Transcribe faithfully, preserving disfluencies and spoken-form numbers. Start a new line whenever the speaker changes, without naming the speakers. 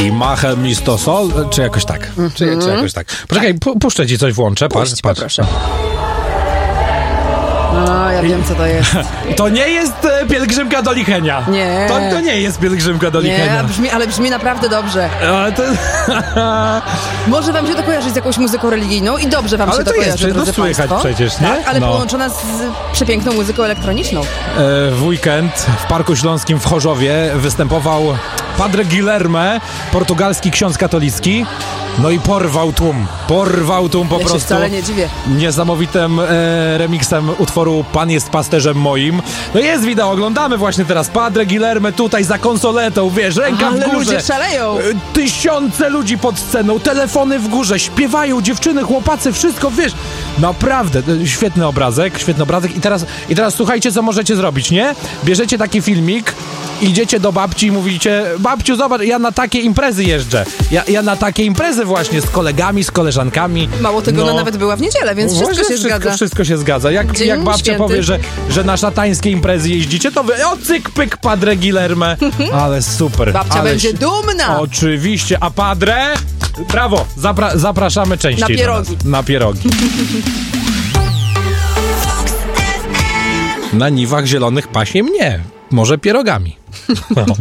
i Mache Misto Sol, czy jakoś tak, mm-hmm. czy, czy jakoś tak. Poczekaj, pu- puszczę ci coś, włączę, patrz,
Puść,
patrz.
Proszę. No, ja wiem, co to jest.
To nie jest e, pielgrzymka do Lichenia.
Nie.
To, to nie jest pielgrzymka do Lichenia.
Nie, brzmi, ale brzmi naprawdę dobrze.
Ale to...
Może wam się to kojarzy z jakąś muzyką religijną i dobrze wam
ale
się to,
to jest,
kojarzy, drodzy
to słychać
państwo.
przecież, nie?
Tak, ale
no.
połączona z przepiękną muzyką elektroniczną.
E, w weekend w Parku Śląskim w Chorzowie występował Padre Guilherme, portugalski ksiądz katolicki. No i porwał tłum. Porwał tłum po
ja
prostu.
Się wcale nie dziwię.
Niesamowitym e, remixem utworu Pan jest pasterzem moim. No jest wideo, oglądamy właśnie teraz Padre Guilherme tutaj za konsoletą, wiesz, ręka
ale
w górze.
ludzie szaleją.
E, Tysiące ludzi pod sceną, telefony w górze, śpiewają dziewczyny, chłopacy, wszystko, wiesz. Naprawdę, e, świetny obrazek, świetny obrazek. I teraz, I teraz słuchajcie, co możecie zrobić, nie? Bierzecie taki filmik, idziecie do babci i mówicie: babciu, zobacz, ja na takie imprezy jeżdżę. Ja, ja na takie imprezy właśnie z kolegami, z koleżankami.
Mało tego,
no,
ona nawet była w niedzielę, więc wszystko
właśnie
się
wszystko,
zgadza.
Wszystko się zgadza. Jak,
Dzień
jak babcia
święty.
powie, że, że na szatańskie imprezy jeździcie, to wy, o cyk, pyk, Padre Guilherme. Ale super.
Babcia
ale
będzie
si-
dumna.
Oczywiście. A Padre? Brawo, zapra- zapraszamy częściej.
Na pierogi.
do nas. Na pierogi. Na niwach zielonych pasie mnie. Może pierogami. No.